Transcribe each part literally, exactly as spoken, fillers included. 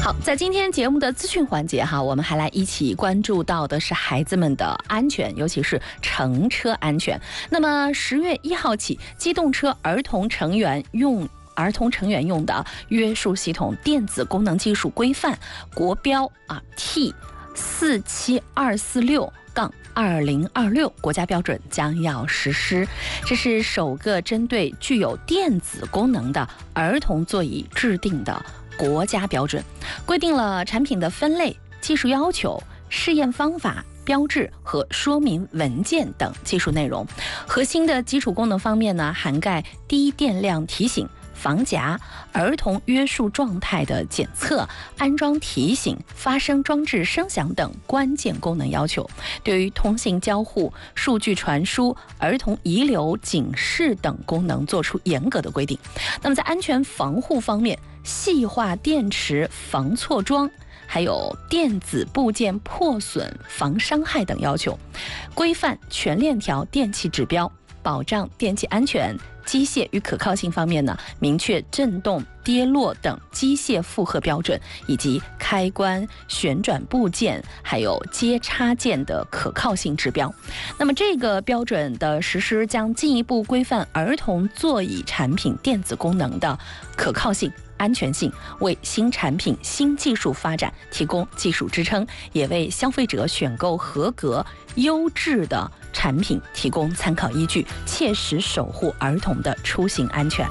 好，在今天节目的资讯环节哈，我们还来一起关注到的是孩子们的安全，尤其是乘车安全。那么十月一号起，机动车儿童成员用儿童成员用的约束系统电子功能技术规范国标啊 T 四七二四六杠二零二六国家标准将要实施，这是首个针对具有电子功能的儿童座椅制定的国家标准，规定了产品的分类、技术要求、试验方法、标志和说明文件等技术内容。核心的基础功能方面呢，涵盖低电量提醒、防夹、儿童约束状态的检测、安装提醒、发声装置声响等关键功能要求，对于通信交互、数据传输、儿童遗留警示等功能做出严格的规定。那么在安全防护方面，细化电池防错装，还有电子部件破损、防伤害等要求，规范全链条电气指标，保障电气安全。机械与可靠性方面呢，明确震动、跌落等机械负荷标准，以及开关、旋转部件还有接插件的可靠性指标。那么这个标准的实施将进一步规范儿童座椅产品电子功能的可靠性、安全性，为新产品新技术发展提供技术支撑，也为消费者选购合格优质的产品提供参考依据，切实守护儿童的出行安全。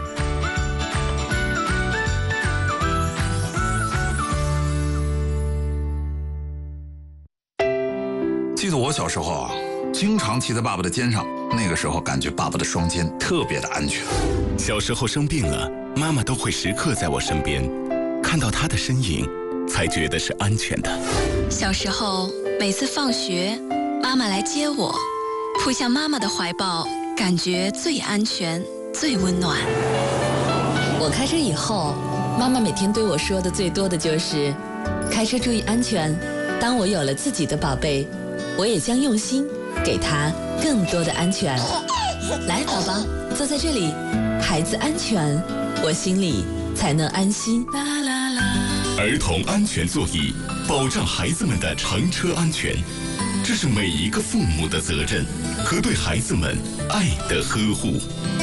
记得我小时候啊，经常骑在爸爸的肩上，那个时候感觉爸爸的双肩特别的安全。 小时候生病了，妈妈都会时刻在我身边，看到她的身影，才觉得是安全的。 小时候每次放学，妈妈来接我，扑向妈妈的怀抱，感觉最安全、最温暖。 我开车以后，妈妈每天对我说的最多的就是开车注意安全。当我有了自己的宝贝，我也将用心给他更多的安全。来，宝宝，坐在这里，孩子安全，我心里才能安心。 儿童安全座椅，保障孩子们的乘车安全，这是每一个父母的责任和对孩子们爱的呵护。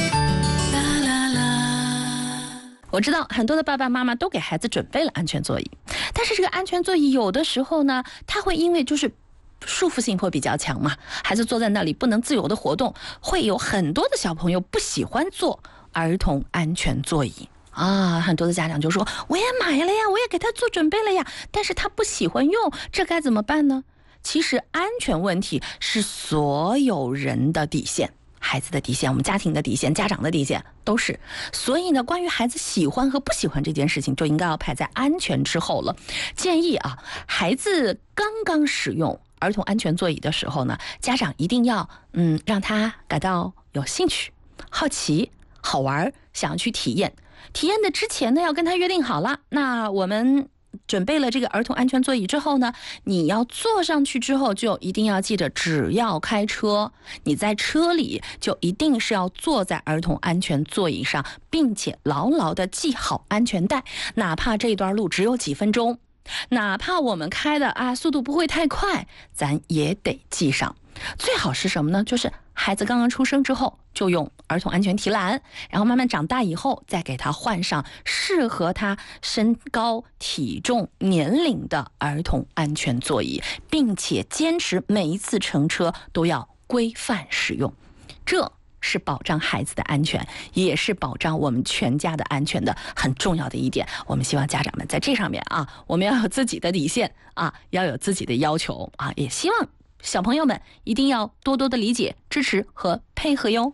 我知道很多的爸爸妈妈都给孩子准备了安全座椅，但是这个安全座椅有的时候呢，它会因为就是束缚性会比较强嘛，孩子坐在那里不能自由的活动，会有很多的小朋友不喜欢坐儿童安全座椅啊。很多的家长就说，我也买了呀，我也给他做准备了呀，但是他不喜欢用，这该怎么办呢？其实安全问题是所有人的底线，孩子的底线，我们家庭的底线，家长的底线都是。所以呢，关于孩子喜欢和不喜欢这件事情，就应该要排在安全之后了。建议啊，孩子刚刚使用儿童安全座椅的时候呢，家长一定要嗯让他感到有兴趣、好奇、好玩，想要去体验。体验的之前呢，要跟他约定好了，那我们准备了这个儿童安全座椅之后呢，你要坐上去之后就一定要记得，只要开车，你在车里就一定是要坐在儿童安全座椅上，并且牢牢地系好安全带，哪怕这段路只有几分钟，哪怕我们开的啊速度不会太快，咱也得系上。最好是什么呢？就是孩子刚刚出生之后就用儿童安全提篮，然后慢慢长大以后再给他换上适合他身高、体重、年龄的儿童安全座椅，并且坚持每一次乘车都要规范使用。这是保障孩子的安全，也是保障我们全家的安全的很重要的一点。我们希望家长们在这上面啊，我们要有自己的底线啊，要有自己的要求啊，也希望小朋友们一定要多多的理解、支持和配合哟。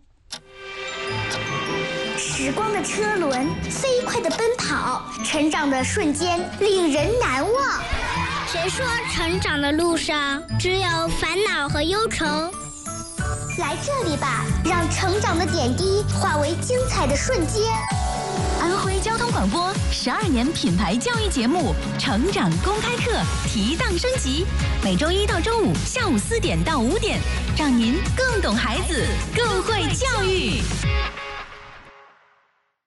时光的车轮飞快地奔跑，成长的瞬间令人难忘。 谁说成长的路上只有烦恼和忧愁？ 来这里吧，让成长的点滴化为精彩的瞬间。 安徽交通广播十二年品牌教育节目《成长公开课》提档升级，每周一到周五下午四点到五点，让您更懂孩子，更会教育。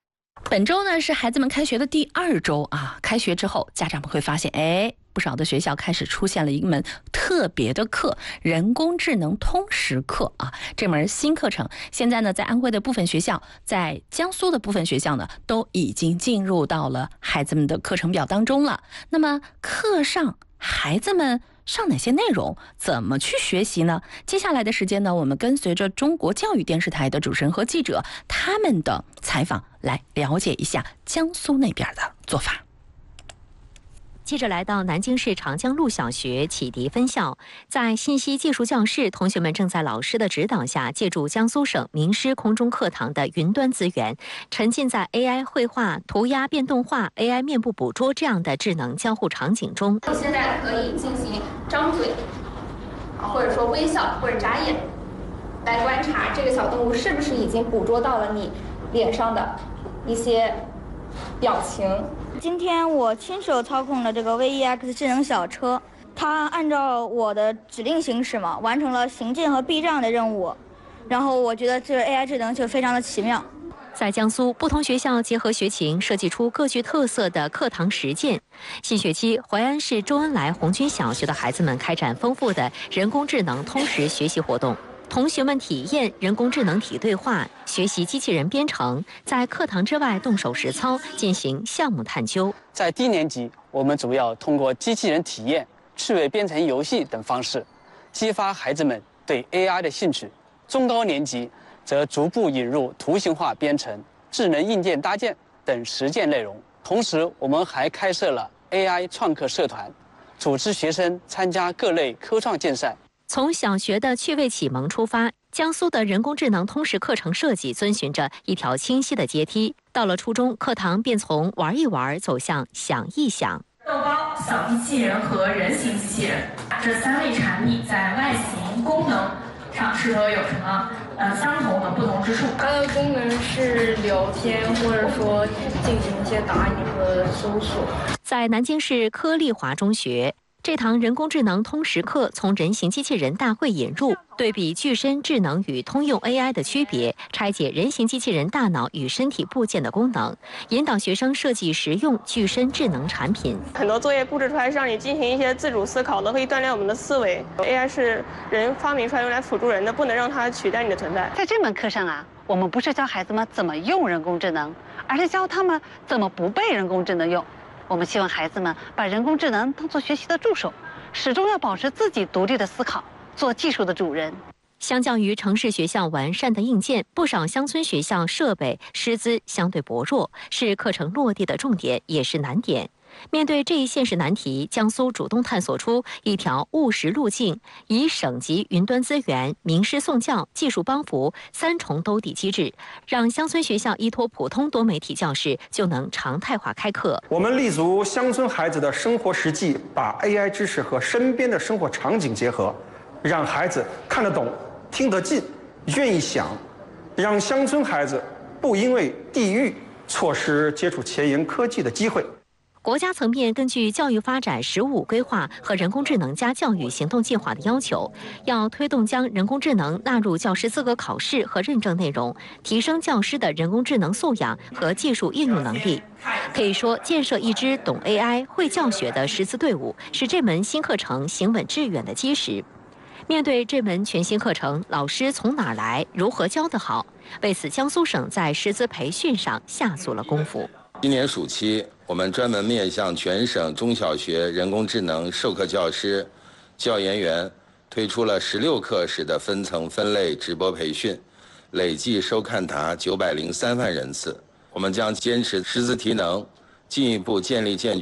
本周呢是孩子们开学的第二周啊，开学之后，家长们会发现，哎，不少的学校开始出现了一门特别的课——人工智能通识课啊。这门新课程，现在呢，在安徽的部分学校，在江苏的部分学校呢，都已经进入到了孩子们的课程表当中了。那么，课上孩子们上哪些内容？怎么去学习呢？接下来的时间呢，我们跟随着中国教育电视台的主持人和记者他们的采访，来了解一下江苏那边的做法。 记者来到南京市长江路小学启迪分校，在信息技术教室，同学们正在老师的指导下，借助江苏省名师空中课堂的云端资源，沉浸在 A I 绘画、涂鸦变动画、A I 面部捕捉这样的智能交互场景中。 现在可以进行张嘴，或者说微笑或者眨眼，来观察这个小动物是不是已经捕捉到了你脸上的一些表情。 今天我亲手操控了这个 V E X 智能小车，它按照我的指令行驶嘛，完成了行进和避让的任务。然后我觉得这个 A I 智能就非常的奇妙。 在江苏，不同学校结合学情，设计出各具特色的课堂实践。新学期，淮安市周恩来红军小学的孩子们开展丰富的人工智能通识学习活动。同学们体验人工智能体对话，学习机器人编程，在课堂之外动手实操，进行项目探究。 在低年级，我们主要通过机器人体验、趣味编程游戏等方式，激发孩子们对 A I 的兴趣。中高年级则逐步引入图形化编程、智能硬件搭建等实践内容。同时，我们还开设了 A I 创客社团，组织学生参加各类科创竞赛。 从小学的趣味启蒙出发，江苏的人工智能通识课程设计遵循着一条清晰的阶梯。到了初中，课堂便从玩一玩走向想一想。 豆包、小机器人和人形机器人这三类产品在外形、功能上是否有什么呃相同和不同之处？ 它的功能是聊天，或者说进行一些答疑和搜索。 在南京市科立华中学，这堂人工智能通识课从人形机器人大会引入，对比具身智能与通用 A I 的区别，拆解人形机器人大脑与身体部件的功能，引导学生设计实用具身智能产品。 很多作业布置出来是让你进行一些自主思考的，可以锻炼我们的思维。A I 是人发明出来用来辅助人的，不能让它取代你的存在。 在这门课上啊，我们不是教孩子们怎么用人工智能，而是教他们怎么不被人工智能用。我们希望孩子们把人工智能当作学习的助手，始终要保持自己独立的思考，做技术的主人。 相较于城市学校完善的硬件，不少乡村学校设备师资相对薄弱，是课程落地的重点，也是难点。面对这一现实难题，江苏主动探索出一条务实路径，以省级云端资源、名师送教、技术帮扶三重兜底机制，让乡村学校依托普通多媒体教室就能常态化开课。 我们立足乡村孩子的生活实际，把 A I 知识和身边的生活场景结合，让孩子看得懂、听得进、愿意想，让乡村孩子不因为地域错失接触前沿科技的机会。 国家层面根据教育发展“十五”规划和人工智能加教育行动计划的要求，要推动将人工智能纳入教师资格考试和认证内容，提升教师的人工智能素养和技术应用能力。可以说，建设一支懂 A I、会教学的师资队伍，是这门新课程行稳致远的基石。面对这门全新课程，老师从哪儿来，如何教得好？为此，江苏省在师资培训上下足了功夫。 今年暑期，我们专门面向全省中小学人工智能授课教师、教研员，推出了十六课时的分层分类直播培训，累计收看达九百零三万人次。我们将坚持师资提能，进一步建立健